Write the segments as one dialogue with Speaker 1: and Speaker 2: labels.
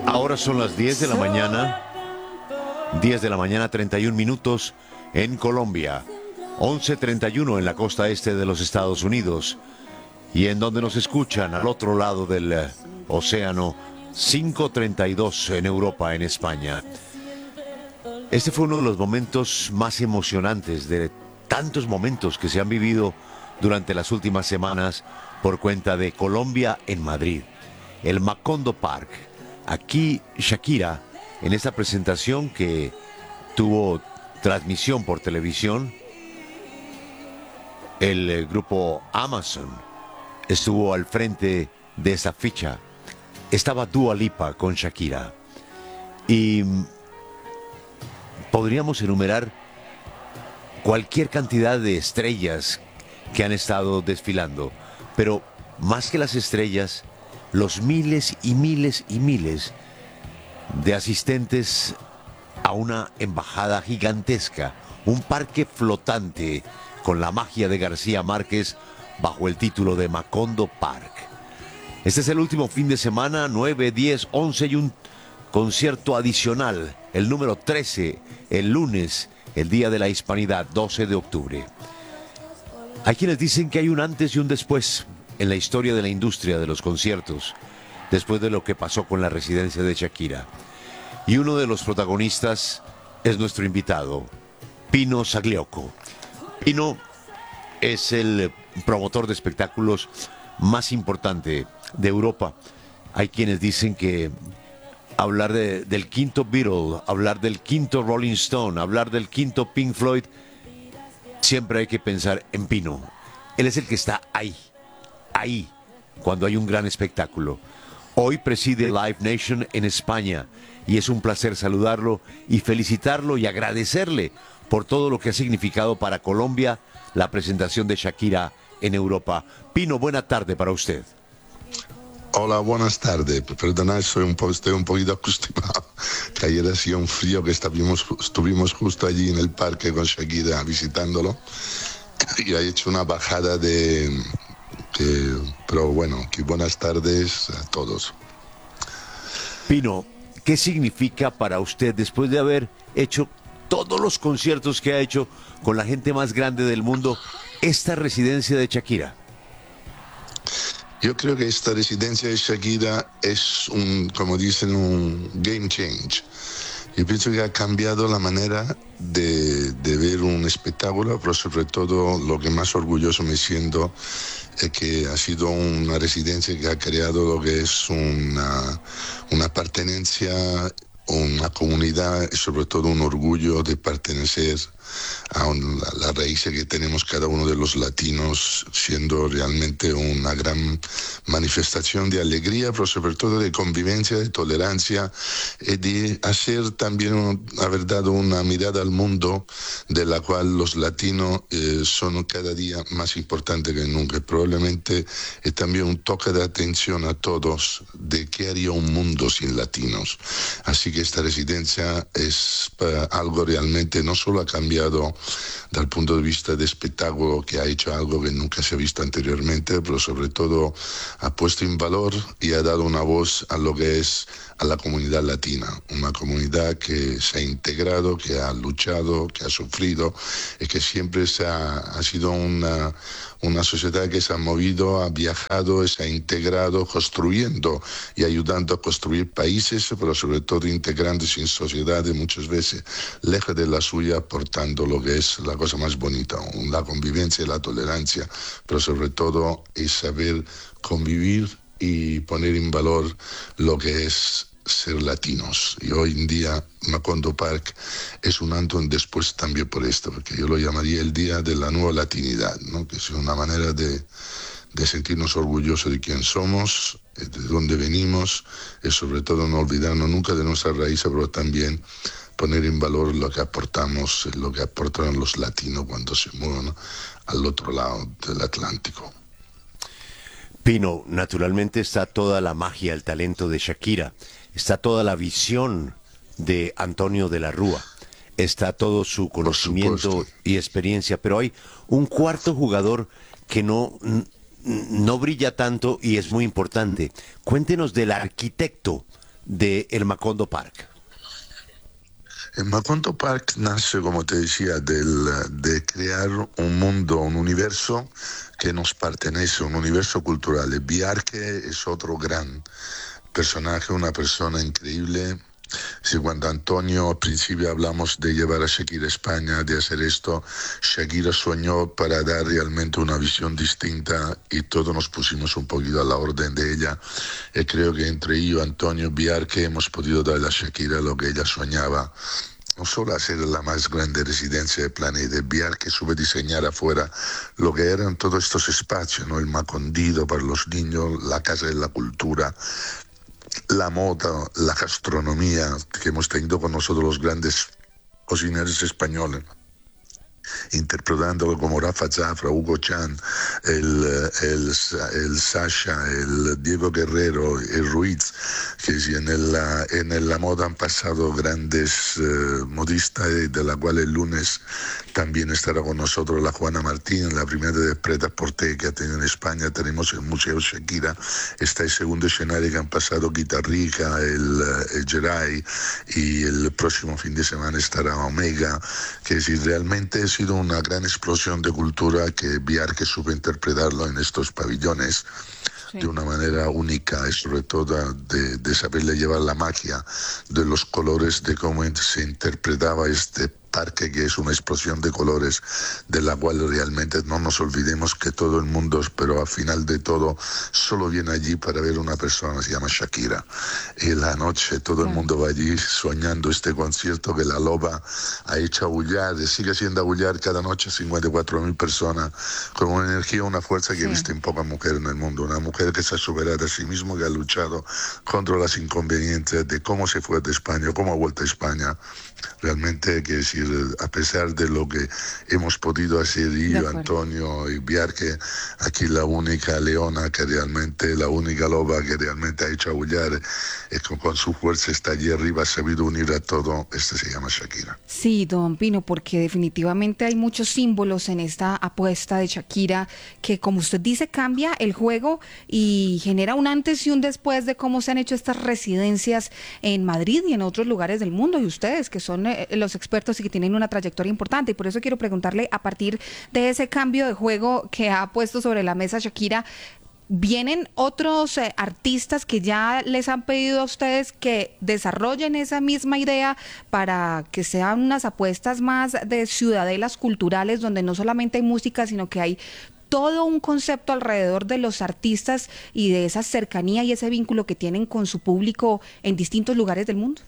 Speaker 1: Ahora son las 10 de la mañana, 10 de la mañana 31 minutos en Colombia, 11:31 en la costa este de los Estados Unidos y en donde nos escuchan al otro lado del océano, 5:32 en Europa, en España. Este fue uno de los momentos más emocionantes de tantos momentos que se han vivido durante las últimas semanas por cuenta de Colombia en Madrid, el Macondo Park. Aquí Shakira, en esta presentación que tuvo transmisión por televisión, el grupo Amazon estuvo al frente de esa ficha. Estaba Dua Lipa con Shakira. Y podríamos enumerar cualquier cantidad de estrellas que han estado desfilando, pero más que las estrellas, los miles y miles y miles de asistentes a una embajada gigantesca, un parque flotante con la magia de García Márquez bajo el título de Macondo Park. Este es el último fin de semana, 9, 10, 11 y un concierto adicional, el número 13, el lunes, el Día de la Hispanidad, 12 de octubre. Hay quienes dicen que hay un antes y un después en la historia de la industria de los conciertos, después de lo que pasó con la residencia de Shakira. Y uno de los protagonistas es nuestro invitado, Pino Zagliocco. Pino es el promotor de espectáculos más importante de Europa. Hay quienes dicen que hablar del quinto Beatle, hablar del quinto Rolling Stone, hablar del quinto Pink Floyd, siempre hay que pensar en Pino. Él es el que está ahí, cuando hay un gran espectáculo. Hoy preside Live Nation en España y es un placer saludarlo y felicitarlo y agradecerle por todo lo que ha significado para Colombia la presentación de Shakira en Europa. Pino, buena tarde para usted.
Speaker 2: Hola, buenas tardes. Perdona, estoy un poquito acostumbrado. Que ayer hacía un frío que estuvimos justo allí en el parque con Shakira visitándolo y ha hecho una bajada pero bueno, que buenas tardes a todos.
Speaker 1: Pino, ¿qué significa para usted después de haber hecho todos los conciertos que ha hecho con la gente más grande del mundo, esta residencia de Shakira?
Speaker 2: Yo creo que esta residencia de Shakira es como dicen, un game change. Yo pienso que ha cambiado la manera de ver un espectáculo, pero sobre todo lo que más orgulloso me siento es que ha sido una residencia que ha creado lo que es una pertenencia, una comunidad y sobre todo un orgullo de pertenecer a la raíz que tenemos cada uno de los latinos, siendo realmente una gran manifestación de alegría, pero sobre todo de convivencia, de tolerancia y de hacer también haber dado una mirada al mundo de la cual los latinos son cada día más importantes que nunca. Probablemente es también un toque de atención a todos de qué haría un mundo sin latinos. Así que esta residencia es algo realmente, no solo ha cambiado dal punto de vista de espectáculo, que ha hecho algo que nunca se ha visto anteriormente, pero sobre todo ha puesto en valor y ha dado una voz a lo que es a la comunidad latina, una comunidad que se ha integrado, que ha luchado, que ha sufrido y que siempre ha sido una sociedad que se ha movido, ha viajado, se ha integrado, construyendo y ayudando a construir países, pero sobre todo integrándose en sociedades muchas veces lejos de la suya, aportando lo que es la cosa más bonita, la convivencia y la tolerancia, pero sobre todo es saber convivir y poner en valor lo que es ser latinos. Y hoy en día Macondo Park es un antes y después también por esto, porque yo lo llamaría el día de la nueva latinidad, ¿no? Que es una manera de sentirnos orgullosos de quién somos, de dónde venimos, y sobre todo no olvidarnos nunca de nuestra raíz, pero también poner en valor lo que aportamos, lo que aportaron los latinos cuando se mueven al otro lado del Atlántico.
Speaker 1: Pino, naturalmente está toda la magia, el talento de Shakira, está toda la visión de Antonio de la Rúa, está todo su conocimiento y experiencia, pero hay un cuarto jugador que no brilla tanto y es muy importante. Cuéntenos del arquitecto de el Macondo Park?
Speaker 2: El Macondo Park nace, como te decía, de crear un mundo, un universo que nos pertenece, un universo cultural. El Biarque es otro gran personaje, una persona increíble. Sí, cuando Antonio al principio hablamos de llevar a Shakira a España, de hacer esto, Shakira soñó para dar realmente una visión distinta y todos nos pusimos un poquito a la orden de ella. Y creo que entre yo, Antonio, Biarque hemos podido darle a Shakira lo que ella soñaba. No solo hacer la más grande residencia del planeta, el Biarque supe diseñar afuera lo que eran todos estos espacios, ¿no? El Macondido para los niños, la Casa de la Cultura, la moda, la gastronomía que hemos tenido con nosotros los grandes cocineros españoles, interpretándolo como Rafa Zafra, Hugo Chan, el Sasha, el Diego Guerrero, el Ruiz, que sí, en la moda han pasado grandes modistas, de la cual el lunes también estará con nosotros la Juana Martín, la primera de Preta Porté que ha tenido en España. Tenemos el Museo Shakira, está el segundo escenario que han pasado Guitarrica, el Geray, y el próximo fin de semana estará Omega, que si realmente ha sido una gran explosión de cultura que Biarque supo interpretarlo en estos pabellones. Sí, de una manera única y sobre todo de saberle llevar la magia de los colores, de cómo se interpretaba este parque, que es una explosión de colores, de la cual realmente no nos olvidemos que todo el mundo, pero al final de todo, solo viene allí para ver una persona que se llama Shakira. Y la noche todo el mundo va allí soñando este concierto que la Loba ha hecho abullar, sigue siendo abullar cada noche 54.000 personas, con una energía, una fuerza que he visto en pocas mujeres en el mundo. Una mujer que se ha superado a sí misma, que ha luchado contra las inconveniencias de cómo se fue de España, cómo ha vuelto a España. Realmente, que decir, a pesar de lo que hemos podido hacer yo, Antonio y Biarque, aquí la única leona que realmente, la única loba que realmente ha hecho aullar, con su fuerza está allí arriba, ha sabido unir a todo, se llama Shakira.
Speaker 3: Sí, don Pino, porque definitivamente hay muchos símbolos en esta apuesta de Shakira que, como usted dice, cambia el juego y genera un antes y un después de cómo se han hecho estas residencias en Madrid y en otros lugares del mundo, y ustedes que son los expertos y que tienen una trayectoria importante. Y por eso quiero preguntarle, a partir de ese cambio de juego que ha puesto sobre la mesa Shakira, ¿vienen otros artistas que ya les han pedido a ustedes que desarrollen esa misma idea para que sean unas apuestas más de ciudadelas culturales, donde no solamente hay música, sino que hay todo un concepto alrededor de los artistas y de esa cercanía y ese vínculo que tienen con su público en distintos lugares del mundo?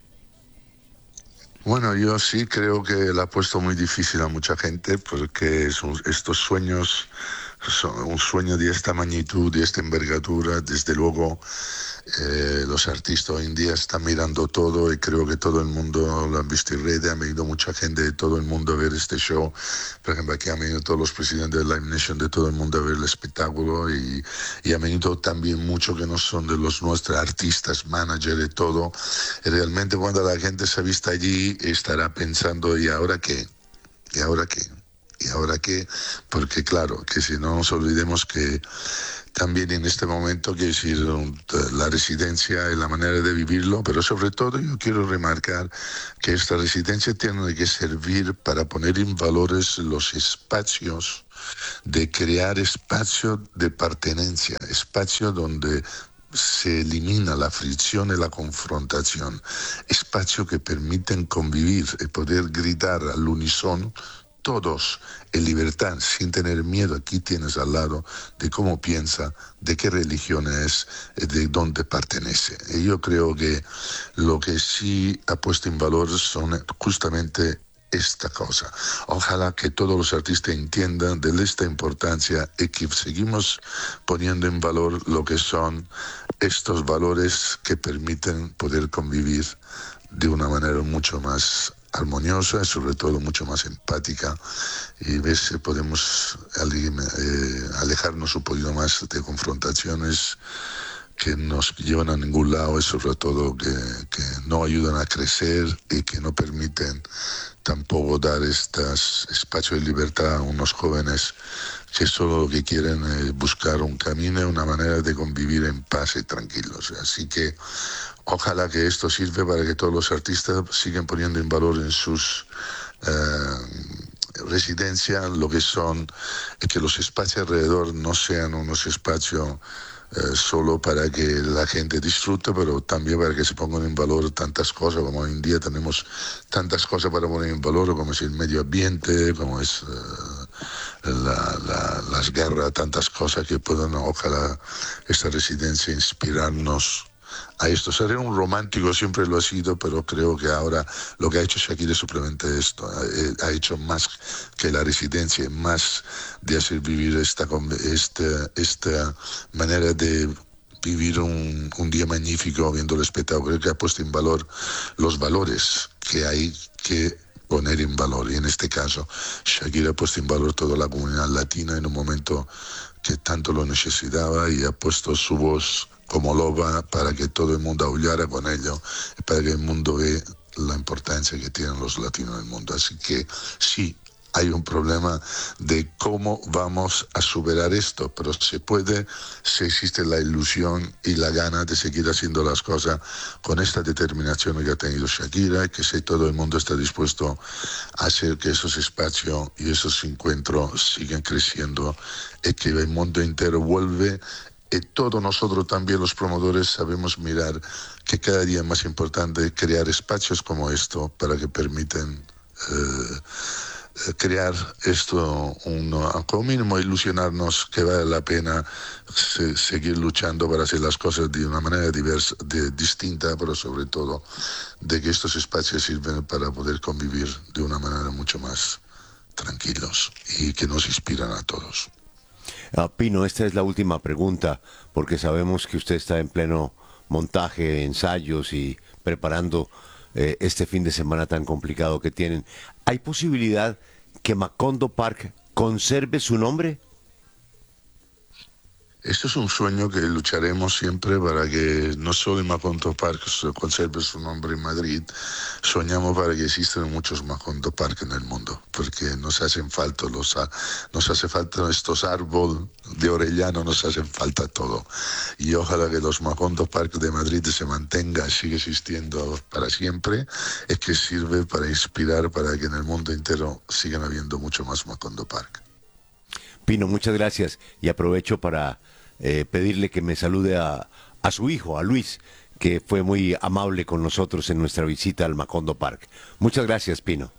Speaker 2: Bueno, yo sí creo que le ha puesto muy difícil a mucha gente, porque estos sueños son un sueño de esta magnitud, de esta envergadura. Desde luego, los artistas hoy en día están mirando todo, y creo que todo el mundo lo han visto en redes. Ha venido mucha gente de todo el mundo a ver este show. Por ejemplo, aquí han venido todos los presidentes de Live Nation de todo el mundo a ver el espectáculo, y han venido también muchos que no son de los nuestros artistas, managers, de todo. Y realmente cuando la gente se ha visto allí estará pensando, ¿y ahora qué? ¿Y ahora qué? ¿Y ahora qué? Porque claro, que si no nos olvidemos que también en este momento, que decir, la residencia y la manera de vivirlo, pero sobre todo yo quiero remarcar que esta residencia tiene que servir para poner en valores los espacios, de crear espacio de pertenencia, espacio donde se elimina la fricción y la confrontación, espacio que permiten convivir y poder gritar al unísono todos en libertad, sin tener miedo. Aquí tienes al lado de cómo piensa, de qué religión es, de dónde pertenece. Y yo creo que lo que sí ha puesto en valor son justamente esta cosa. Ojalá que todos los artistas entiendan de esta importancia y que seguimos poniendo en valor lo que son estos valores que permiten poder convivir de una manera mucho más armoniosa y sobre todo mucho más empática, y ver si podemos alejarnos un poquito más de confrontaciones que nos llevan a ningún lado y sobre todo que no ayudan a crecer y que no permiten tampoco dar estos espacios de libertad a unos jóvenes que solo lo que quieren es buscar un camino y una manera de convivir en paz y tranquilos. Así que ojalá que esto sirva para que todos los artistas sigan poniendo en valor en sus residencias lo que son, que los espacios alrededor no sean unos espacios solo para que la gente disfrute, pero también para que se pongan en valor tantas cosas, como hoy en día tenemos tantas cosas para poner en valor, como es el medio ambiente, como es las guerras, tantas cosas que puedan, ojalá, esta residencia inspirarnos a esto. Seré un romántico, siempre lo ha sido, pero creo que ahora lo que ha hecho Shakira es simplemente esto. Ha hecho más que la residencia, más de hacer vivir esta manera de vivir un día magnífico viendo el espectáculo. Creo que ha puesto en valor los valores que hay que poner en valor. Y en este caso, Shakira ha puesto en valor toda la comunidad latina en un momento que tanto lo necesitaba y ha puesto su voz como loba para que todo el mundo aullara con ello, para que el mundo vea la importancia que tienen los latinos en el mundo. Así que sí, hay un problema de cómo vamos a superar esto, pero se puede si existe la ilusión y la gana de seguir haciendo las cosas con esta determinación que ha tenido Shakira, y que si todo el mundo está dispuesto a hacer que esos espacios y esos encuentros sigan creciendo y que el mundo entero vuelve. Y todos nosotros también, los promotores, sabemos mirar que cada día es más importante crear espacios como esto para que permitan crear esto, como mínimo ilusionarnos que vale la pena seguir luchando para hacer las cosas de una manera distinta, pero sobre todo de que estos espacios sirven para poder convivir de una manera mucho más tranquilos y que nos inspiran a todos.
Speaker 1: Pino, esta es la última pregunta, porque sabemos que usted está en pleno montaje, ensayos y preparando este fin de semana tan complicado que tienen. ¿Hay posibilidad que Macondo Park conserve su nombre?
Speaker 2: Esto es un sueño que lucharemos siempre para que no solo el Macondo Park conserve su nombre en Madrid, soñamos para que existan muchos Macondo Park en el mundo, porque nos hacen falta estos árboles de Orellano, nos hacen falta todo. Y ojalá que los Macondo Park de Madrid se mantenga, siga existiendo para siempre, es que sirve para inspirar para que en el mundo entero sigan habiendo mucho más Macondo Park.
Speaker 1: Pino, muchas gracias, y aprovecho para pedirle que me salude a su hijo, a Luis, que fue muy amable con nosotros en nuestra visita al Macondo Park. Muchas gracias, Pino.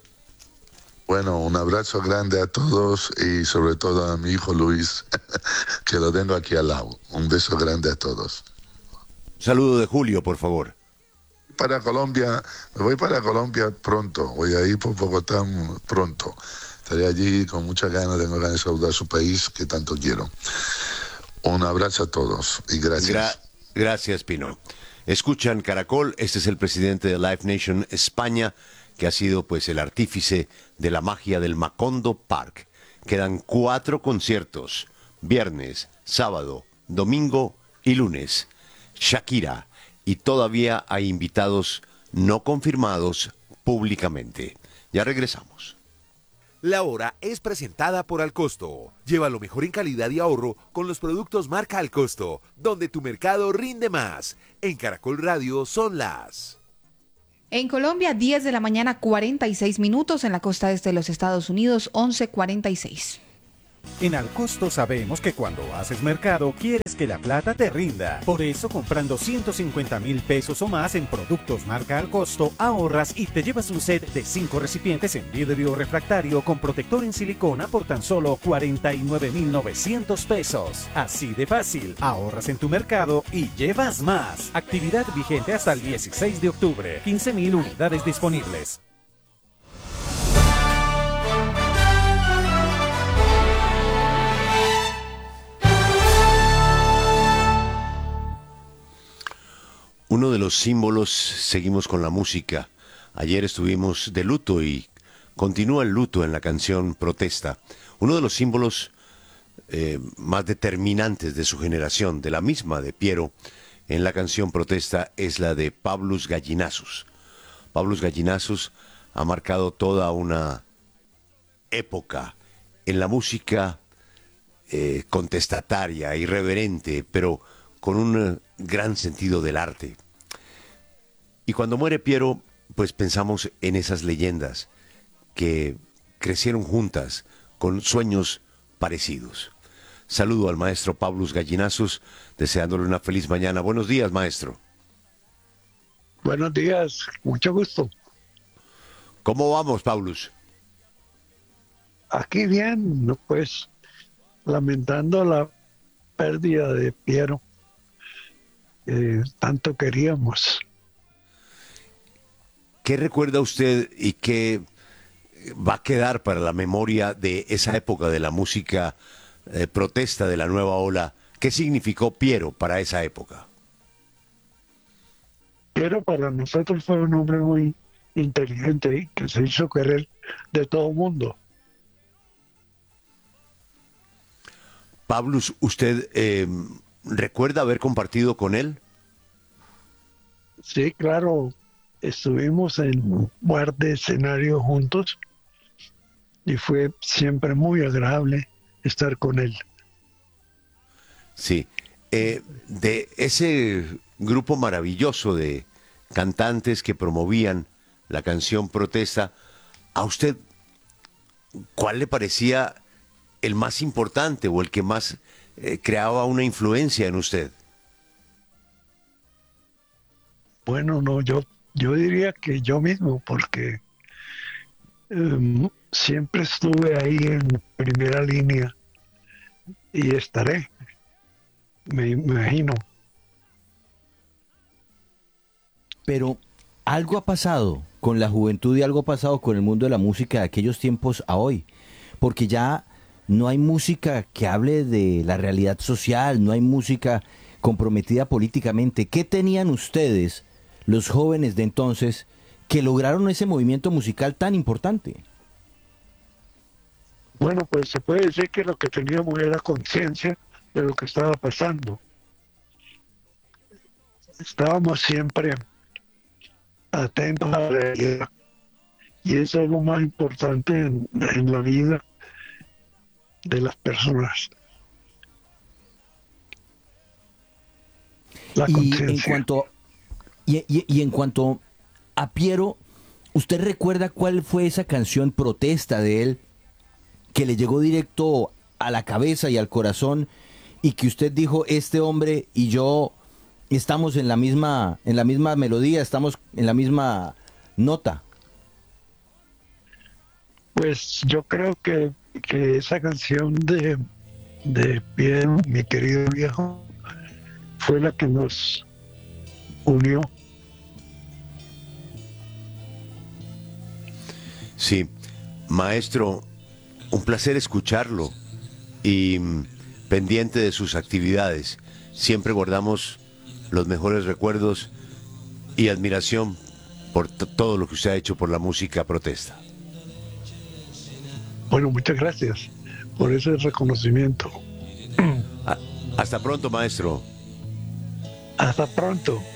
Speaker 2: Bueno, un abrazo grande a todos y sobre todo a mi hijo Luis, que lo tengo aquí al lado. Un beso grande a todos.
Speaker 1: Un saludo de Julio, por favor.
Speaker 2: Me voy para Colombia pronto, voy a ir por Bogotá pronto. Estaré allí con muchas ganas, tengo ganas de saludar a su país que tanto quiero. Un abrazo a todos y gracias.
Speaker 1: Gracias, Pino. Escuchan Caracol, este es el presidente de Live Nation España, que ha sido pues el artífice de la magia del Macondo Park. Quedan 4 conciertos, viernes, sábado, domingo y lunes. Shakira, y todavía hay invitados no confirmados públicamente. Ya regresamos.
Speaker 4: La hora es presentada por Alcosto. Lleva lo mejor en calidad y ahorro con los productos marca Alcosto, donde tu mercado rinde más. En Caracol Radio son las...
Speaker 3: En Colombia, 10 de la mañana, 46 minutos. En la costa este de los Estados Unidos, 11:46.
Speaker 5: En Alcosto sabemos que cuando haces mercado quieres que la plata te rinda. Por eso, comprando 150,000 pesos o más en productos marca Alcosto, ahorras y te llevas un set de 5 recipientes en vidrio refractario con protector en silicona por tan solo 49,900 pesos. Así de fácil, ahorras en tu mercado y llevas más. Actividad vigente hasta el 16 de octubre. 15,000 unidades disponibles.
Speaker 1: Uno de los símbolos, seguimos con la música. Ayer estuvimos de luto y continúa el luto en la canción Protesta. Uno de los símbolos más determinantes de su generación, de la misma de Piero, en la canción Protesta, es la de Pablos Gallinazos. Pablos Gallinazos ha marcado toda una época en la música contestataria, irreverente, pero con un gran sentido del arte. Y cuando muere Piero, pues pensamos en esas leyendas que crecieron juntas con sueños parecidos. Saludo al maestro Pablos Gallinazos, deseándole una feliz mañana. Buenos días, maestro.
Speaker 6: Buenos días, mucho gusto.
Speaker 1: ¿Cómo vamos, Pablos?
Speaker 6: Aquí bien, ¿no? Pues lamentando la pérdida de Piero, tanto queríamos.
Speaker 1: ¿Qué recuerda usted y qué va a quedar para la memoria de esa época de la música protesta de la nueva ola? ¿Qué significó Piero para esa época?
Speaker 6: Piero para nosotros fue un hombre muy inteligente y que se hizo querer de todo el mundo.
Speaker 1: Pablos, ¿usted recuerda haber compartido con él?
Speaker 6: Sí, claro, estuvimos en un par de escenarios juntos y fue siempre muy agradable estar con él.
Speaker 1: Sí, de ese grupo maravilloso de cantantes que promovían la canción Protesta, ¿a usted cuál le parecía el más importante o el que más creaba una influencia en usted?
Speaker 6: Bueno, no, yo diría que yo mismo, porque siempre estuve ahí en primera línea y estaré, me imagino.
Speaker 7: Pero algo ha pasado con la juventud y algo ha pasado con el mundo de la música de aquellos tiempos a hoy, porque ya no hay música que hable de la realidad social, no hay música comprometida políticamente. ¿Qué tenían ustedes, los jóvenes de entonces, que lograron ese movimiento musical tan importante?
Speaker 6: Bueno, pues se puede decir que lo que teníamos era conciencia de lo que estaba pasando. Estábamos siempre atentos a la realidad y eso es lo más importante en la vida de las personas. La conciencia.
Speaker 7: Y en cuanto a Piero, ¿usted recuerda cuál fue esa canción Protesta de él que le llegó directo a la cabeza y al corazón y que usted dijo, este hombre y yo estamos en la misma melodía, estamos en la misma nota?
Speaker 6: Pues yo creo que esa canción de Piero, mi querido viejo, fue la que nos unió.
Speaker 1: Sí, maestro, un placer escucharlo y pendiente de sus actividades. Siempre guardamos los mejores recuerdos y admiración por todo lo que usted ha hecho por la música protesta.
Speaker 6: Bueno, muchas gracias por ese reconocimiento.
Speaker 1: Hasta pronto, maestro.
Speaker 6: Hasta pronto.